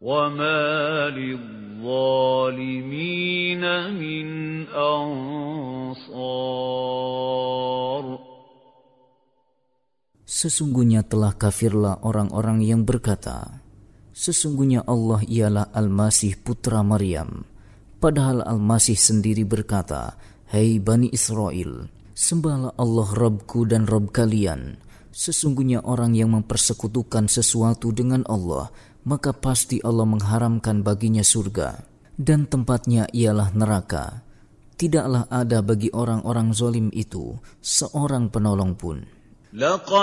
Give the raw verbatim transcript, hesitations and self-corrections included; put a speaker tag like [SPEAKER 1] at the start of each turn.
[SPEAKER 1] وَمَا لِلظَّالِمِينَ مِنْ أَنصَارٍ.
[SPEAKER 2] Sesungguhnya telah kafirlah orang-orang yang berkata, sesungguhnya Allah ialah Al-Masih putra Maryam. Padahal Al-Masih sendiri berkata, Hai Bani Israel, sembahlah Allah Rabbku dan Rabb kalian. Sesungguhnya orang yang mempersekutukan sesuatu dengan Allah, maka pasti Allah mengharamkan baginya surga, dan tempatnya ialah neraka. Tidaklah ada bagi orang-orang zalim itu seorang penolong pun.